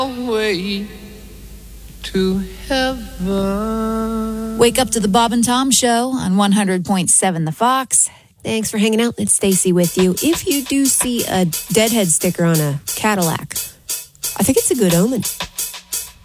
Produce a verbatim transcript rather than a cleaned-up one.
way to heaven. Wake up to the Bob and Tom Show on one hundred point seven The Fox. Thanks for hanging out. It's Stacy with you. If you do see a Deadhead sticker on a Cadillac, I think it's a good omen.